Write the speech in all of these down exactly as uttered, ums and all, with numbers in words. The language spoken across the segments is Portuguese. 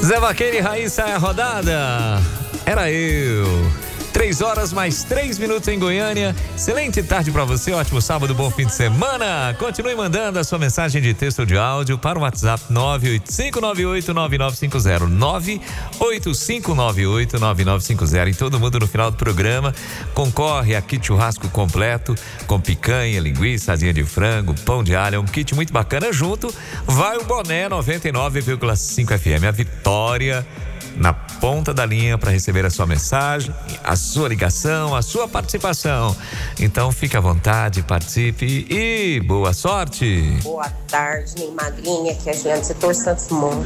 Zé Vaqueiro e Raíssa é a rodada. Era eu. Três horas mais três minutos em Goiânia. Excelente tarde para você, ótimo sábado, bom fim de semana. Continue mandando a sua mensagem de texto ou de áudio para o WhatsApp nove oito cinco nove oito nove nove cinco zero, nove oito cinco nove oito nove nove cinco zero. E todo mundo no final do programa concorre a kit churrasco completo com picanha, linguiça, asinha de frango, pão de alho, um kit muito bacana. Junto vai o boné noventa e nove vírgula cinco F M, a vitória na ponta da linha para receber a sua mensagem, a sua ligação, a sua participação. Então fique à vontade, participe e boa sorte. Boa tarde, minha madrinha, que é a Juliana do setor Santos Dumont.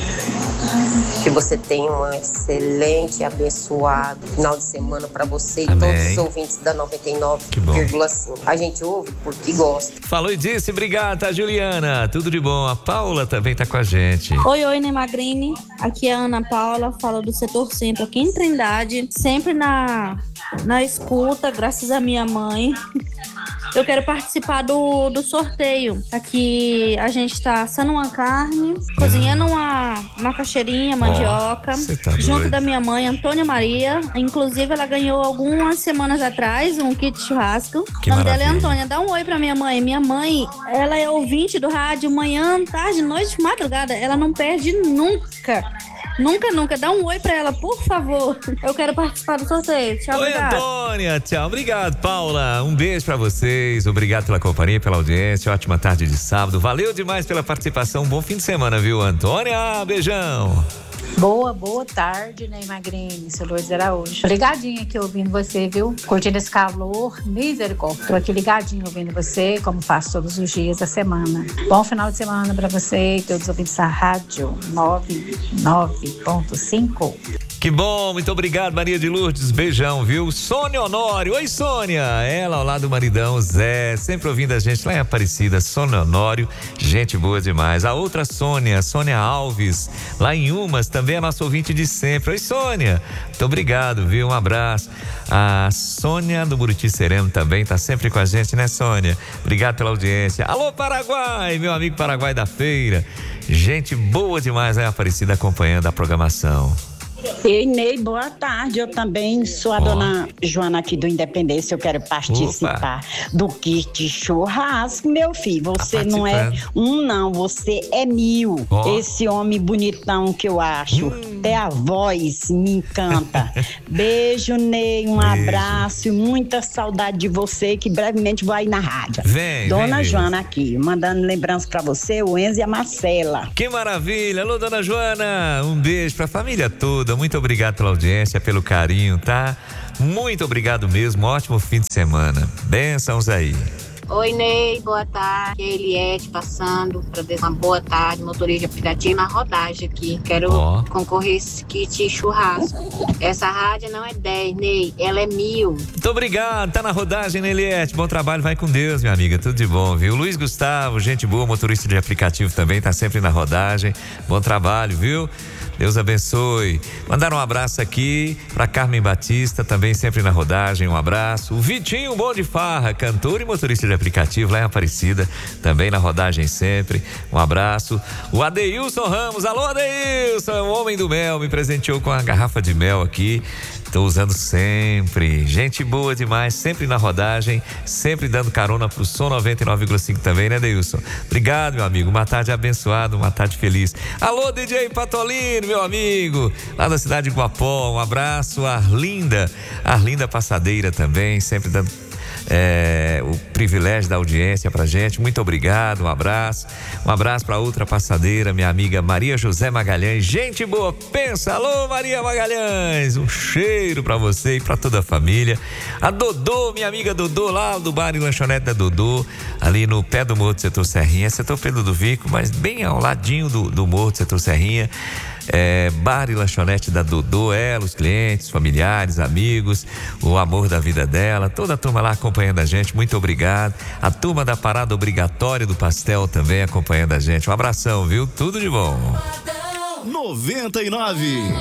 Que você tenha um excelente e abençoado final de semana para você. Amém. E todos os ouvintes da noventa e nove vírgula cinco. A gente ouve porque gosta. Falou e disse, obrigada, Juliana. Tudo de bom. A Paula também tá com a gente. Oi, oi, Neymagrini. Aqui é a Ana Paula, fala do setor centro aqui em Trindade. Sempre na, na escuta, graças à minha mãe. Eu quero participar do, do sorteio. Aqui a gente tá assando uma carne, cozinhando uma macaxeirinha, mandioca, oh, tá junto doido. da minha mãe, Antônia Maria. Inclusive, ela ganhou algumas semanas atrás um kit churrasco. Que o nome maravilha. dela é Antônia. Dá um oi pra minha mãe. Minha mãe, ela é ouvinte do rádio manhã, tarde, noite, madrugada. Ela não perde nunca. Nunca, nunca. Dá um oi pra ela, por favor. Eu quero participar do sorteio. Tchau, Oi, obrigado. Antônia. Tchau. Obrigado, Paula. Um beijo pra vocês. Obrigado pela companhia, pela audiência. Ótima tarde de sábado. Valeu demais pela participação. Bom fim de semana, viu, Antônia? Beijão. Boa, boa tarde, Ney Magrini, seu Lourdes Araújo. Ligadinho aqui ouvindo você, viu? Curtindo esse calor, misericórdia. Tô aqui ligadinho ouvindo você, como faço todos os dias da semana. Bom final de semana pra você e todos os ouvintes da rádio noventa e nove ponto cinco. Que bom, muito obrigado, Maria de Lourdes, beijão, viu? Sônia Honório, oi Sônia, ela ao lado do maridão Zé, sempre ouvindo a gente lá em Aparecida. Sônia Honório, gente boa demais. A outra Sônia, Sônia Alves, lá em Umas, também é nossa ouvinte de sempre. Oi Sônia, muito obrigado, viu? Um abraço. A Sônia do Buriti Sereno também tá sempre com a gente, né Sônia? Obrigado pela audiência. Alô Paraguai, meu amigo Paraguai da feira, gente boa demais aí Aparecida acompanhando a programação. Ei, Ney, boa tarde. Eu também sou a oh. dona Joana aqui do Independência. Eu quero participar Opa. do kit churrasco, meu filho. Você tá não é um, não. Você é mil. Oh. Esse homem bonitão que eu acho. Hum. Até a voz me encanta. Beijo, Ney. Um Beijo. abraço e muita saudade de você, que brevemente vou aí na rádio. Vem, Dona vem, Joana aqui, mandando lembranças pra você, o Enzo e a Marcela. Que maravilha. Alô, dona Joana. Um beijo pra família toda. Muito obrigado pela audiência, pelo carinho, tá? Muito obrigado mesmo, ótimo fim de semana. Bênçãos aí. Oi, Ney, boa tarde. Aqui é a Eliette passando para desejar uma boa tarde, motorista de aplicativo na rodagem aqui. Quero oh. concorrer esse kit churrasco. Essa rádio não é dez, Ney, ela é mil. Muito obrigado, tá na rodagem, né, Eliette? Bom trabalho, vai com Deus, minha amiga, tudo de bom, viu? Luiz Gustavo, gente boa, motorista de aplicativo também, tá sempre na rodagem. Bom trabalho, viu? Deus abençoe. Mandar um abraço aqui pra Carmen Batista, também sempre na rodagem, um abraço. O Vitinho Bom de Farra, cantor e motorista de aplicativo lá em Aparecida, também na rodagem sempre, um abraço. O Adeilson Ramos, alô Adeilson, o homem do mel, me presenteou com a garrafa de mel aqui. Estou usando sempre, gente boa demais, sempre na rodagem, sempre dando carona pro Som noventa e nove vírgula cinco também, né, Deilson? Obrigado, meu amigo, uma tarde abençoada, uma tarde feliz. Alô, D J Patolino, meu amigo, lá da cidade de Guapó, um abraço. A Arlinda, Arlinda Passadeira também, sempre dando É, o privilégio da audiência pra gente, muito obrigado, um abraço, um abraço pra outra passadeira, minha amiga Maria José Magalhães, gente boa, pensa, alô Maria Magalhães, um cheiro pra você e pra toda a família. A Dodô, minha amiga Dodô, lá do bar e lanchonete da Dodô, ali no pé do Morro do Setor Serrinha, setor Pedro do Vico, mas bem ao ladinho do, do Morro do Setor Serrinha. É, bar e lanchonete da Dodô, ela, os clientes, familiares, amigos, o amor da vida dela, toda a turma lá acompanhando a gente, muito obrigado. A turma da parada obrigatória do pastel também acompanhando a gente, um abração, viu? Tudo de bom. noventa e nove